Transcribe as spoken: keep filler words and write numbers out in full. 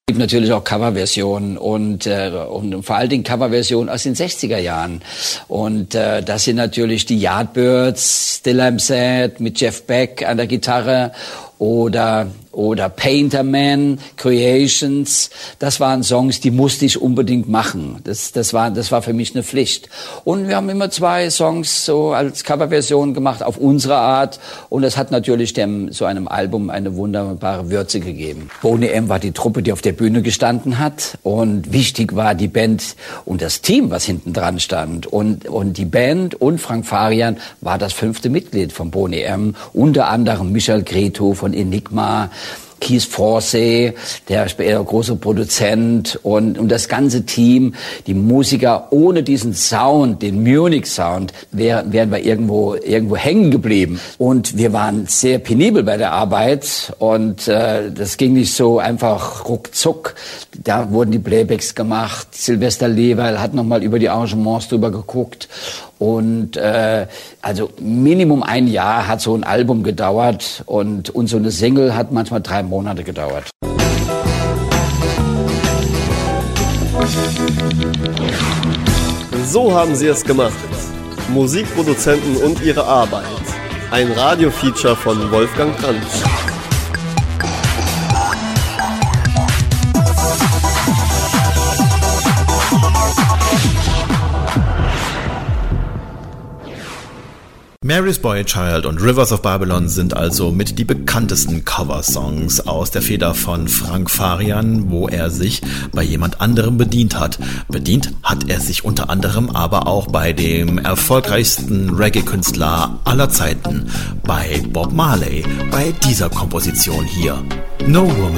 Es gibt natürlich auch Coverversionen und, äh, und vor allen Dingen Coverversionen aus den sechziger Jahren. Und äh, das sind natürlich die Yardbirds, Still I'm Sad mit Jeff Beck an der Gitarre oder oder Painterman, Creations. Das waren Songs, die musste ich unbedingt machen. Das, das war, das war für mich eine Pflicht. Und wir haben immer zwei Songs so als Coverversion gemacht auf unsere Art. Und das hat natürlich dem, so einem Album eine wunderbare Würze gegeben. Boney M war die Truppe, die auf der Bühne gestanden hat. Und wichtig war die Band und das Team, was hinten dran stand. Und, und die Band und Frank Farian war das fünfte Mitglied von Boney M. Unter anderem Michael Cretu von Enigma, Keith Forsey, der große Produzent und, und das ganze Team, die Musiker. Ohne diesen Sound, den Munich-Sound, wären, wären wir irgendwo, irgendwo hängen geblieben. Und wir waren sehr penibel bei der Arbeit und äh, das ging nicht so einfach ruckzuck. Da wurden die Playbacks gemacht. Sylvester Lewald hat nochmal über die Arrangements drüber geguckt. Und äh, also Minimum ein Jahr hat so ein Album gedauert und, und so eine Single hat manchmal drei Monate gedauert. So haben sie es gemacht. Musikproduzenten und ihre Arbeit. Ein Radiofeature von Wolfgang Kranz. Mary's Boy Child und Rivers of Babylon sind also mit die bekanntesten Coversongs aus der Feder von Frank Farian, wo er sich bei jemand anderem bedient hat. Bedient hat er sich unter anderem aber auch bei dem erfolgreichsten Reggae-Künstler aller Zeiten, bei Bob Marley, bei dieser Komposition hier. No Woman